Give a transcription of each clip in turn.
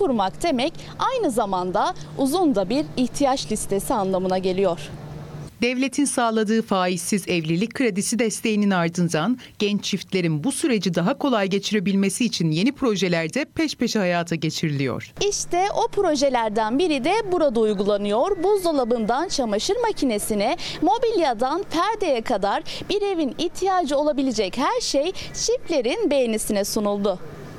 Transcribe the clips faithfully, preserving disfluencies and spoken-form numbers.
kurmak demek aynı zamanda uzun da bir ihtiyaç listesi anlamına geliyor. Devletin sağladığı faizsiz evlilik kredisi desteğinin ardından genç çiftlerin bu süreci daha kolay geçirebilmesi için yeni projeler de peş peşe hayata geçiriliyor. İşte o projelerden biri de burada uygulanıyor. Buzdolabından çamaşır makinesine, mobilyadan perdeye kadar bir evin ihtiyacı olabilecek her şey çiftlerin beğenisine sunuldu.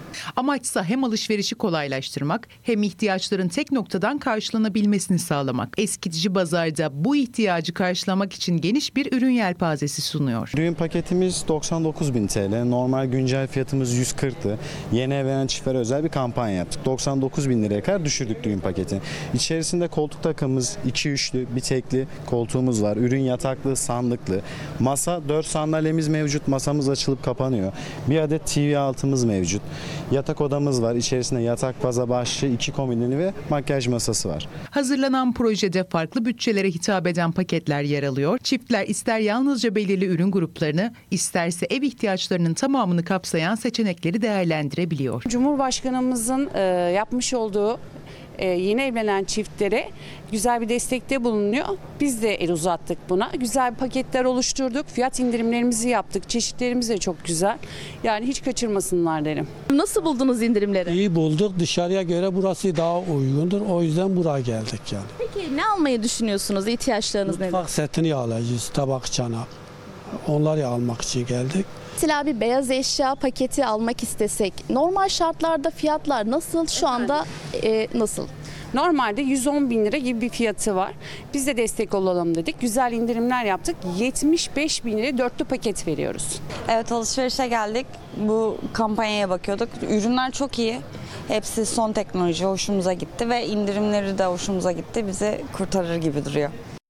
Amaçsa hem alışverişi kolaylaştırmak hem ihtiyaçların tek noktadan karşılanabilmesini sağlamak. Eskitici Bazar'da bu ihtiyacı karşılamak için geniş bir ürün yelpazesi sunuyor. Düğün paketimiz doksan dokuz bin T L, normal güncel fiyatımız yüz kırktı. Yeni evlenen çiftlere özel bir kampanya yaptık. doksan dokuz bin liraya kadar düşürdük düğün paketini. İçerisinde koltuk takımımız iki üçlü, bir tekli koltuğumuz var. Ürün yataklı, sandıklı. Masa, dört sandalyemiz mevcut. Masamız açılıp kapanıyor. Bir adet T V altımız mevcut. Yatak odamız var. İçerisinde yatak, baza başlığı, iki komodini ve makyaj masası var. Hazırlanan projede farklı bütçelere hitap eden paketler yer alıyor. Çiftler ister yalnızca belirli ürün gruplarını, isterse ev ihtiyaçlarının tamamını kapsayan seçenekleri değerlendirebiliyor. Cumhurbaşkanımızın e, yapmış olduğu e, yeni evlenen çiftlere güzel bir destekte bulunuyor. Biz de el uzattık buna. Güzel paketler oluşturduk. Fiyat indirimlerimizi yaptık. Çeşitlerimiz de çok güzel. Yani hiç kaçırmasınlar derim. Nasıl buldunuz indirimleri? İyi bulduk. Dışarıya göre burası daha uygundur. O yüzden buraya geldik yani. Peki ne almayı düşünüyorsunuz? İhtiyaçlarınız nedir? Mutfak setini alacağız. Tabak, çanak. Onları almak için geldik. Mesela bir beyaz eşya paketi almak istesek normal şartlarda fiyatlar nasıl? Şu anda e, nasıl? Normalde yüz on bin lira gibi bir fiyatı var. Biz de destek olalım dedik. Güzel indirimler yaptık. yetmiş beş bin liraya dörtlü paket veriyoruz. Evet, alışverişe geldik. Bu kampanyaya bakıyorduk. Ürünler çok iyi. Hepsi son teknoloji, hoşumuza gitti ve indirimleri de hoşumuza gitti. Bizi kurtarır gibi duruyor.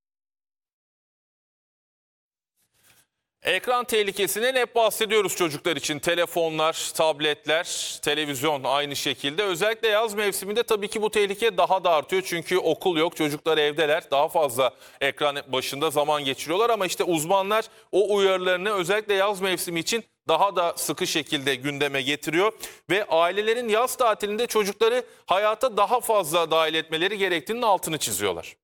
Ekran tehlikesinden hep bahsediyoruz çocuklar için. Telefonlar, tabletler, televizyon aynı şekilde. Özellikle yaz mevsiminde tabii ki bu tehlike daha da artıyor. Çünkü okul yok, çocuklar evdeler. Daha fazla ekran başında zaman geçiriyorlar. Ama işte uzmanlar o uyarılarını özellikle yaz mevsimi için daha da sıkı şekilde gündeme getiriyor. Ve ailelerin yaz tatilinde çocukları hayata daha fazla dahil etmeleri gerektiğinin altını çiziyorlar.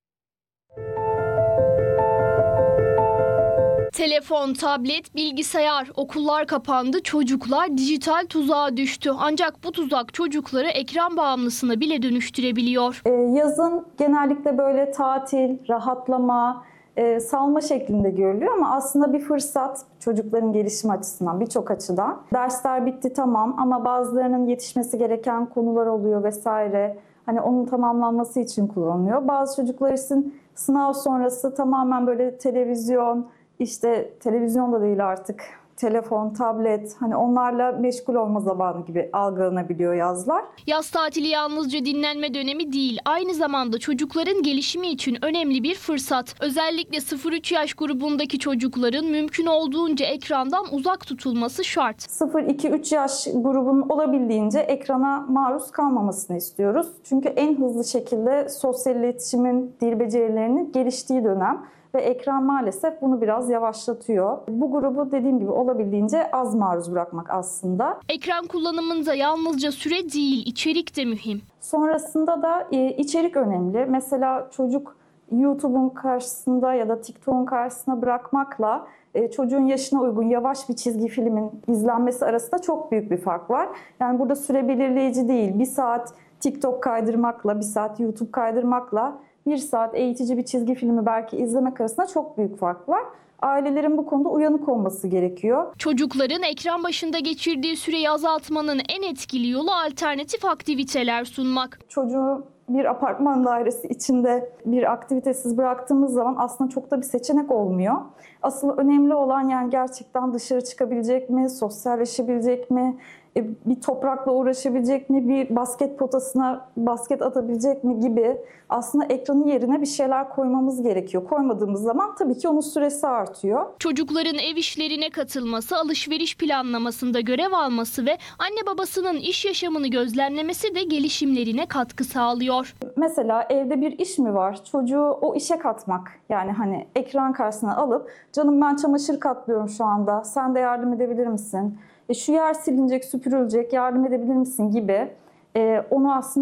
Telefon, tablet, bilgisayar, okullar kapandı, çocuklar dijital tuzağa düştü. Ancak bu tuzak çocukları ekran bağımlısına bile dönüştürebiliyor. Ee, yazın genellikle böyle tatil, rahatlama, e, salma şeklinde görülüyor ama aslında bir fırsat çocukların gelişimi açısından birçok açıdan. Dersler bitti tamam ama bazılarının yetişmesi gereken konular oluyor vesaire. Hani onun tamamlanması için kullanılıyor. Bazı çocuklar için sınav sonrası tamamen böyle televizyon, İşte televizyon da değil artık, telefon, tablet, hani onlarla meşgul olma zamanı gibi algılanabiliyor yazlar. Yaz tatili yalnızca dinlenme dönemi değil, aynı zamanda çocukların gelişimi için önemli bir fırsat. Özellikle sıfır üç yaş grubundaki çocukların mümkün olduğunca ekrandan uzak tutulması şart. sıfır iki üç yaş grubunun olabildiğince ekrana maruz kalmamasını istiyoruz. Çünkü en hızlı şekilde sosyal iletişimin, dil becerilerinin geliştiği dönem. Ve ekran maalesef bunu biraz yavaşlatıyor. Bu grubu dediğim gibi olabildiğince az maruz bırakmak aslında. Ekran kullanımında yalnızca süre değil, içerik de mühim. Sonrasında da içerik önemli. Mesela çocuk YouTube'un karşısında ya da TikTok'un karşısına bırakmakla çocuğun yaşına uygun yavaş bir çizgi filmin izlenmesi arasında çok büyük bir fark var. Yani burada süre belirleyici değil. Bir saat TikTok kaydırmakla, bir saat YouTube kaydırmakla bir saat eğitici bir çizgi filmi belki izlemek arasında çok büyük fark var. Ailelerin bu konuda uyanık olması gerekiyor. Çocukların ekran başında geçirdiği süreyi azaltmanın en etkili yolu alternatif aktiviteler sunmak. Çocuğu bir apartman dairesi içinde bir aktivitesiz bıraktığımız zaman aslında çok da bir seçenek olmuyor. Asıl önemli olan yani gerçekten dışarı çıkabilecek mi, sosyalleşebilecek mi, bir toprakla uğraşabilecek mi, bir basket potasına basket atabilecek mi gibi aslında ekranın yerine bir şeyler koymamız gerekiyor. Koymadığımız zaman tabii ki onun süresi artıyor. Çocukların ev işlerine katılması, alışveriş planlamasında görev alması ve anne babasının iş yaşamını gözlemlemesi de gelişimlerine katkı sağlıyor. Mesela evde bir iş mi var? Çocuğu o işe katmak. Yani hani ekran karşısına alıp canım ben çamaşır katlıyorum şu anda. Sen de yardım edebilir misin? E şu yer silinecek, süpürülecek, yardım edebilir misin gibi e, onu aslında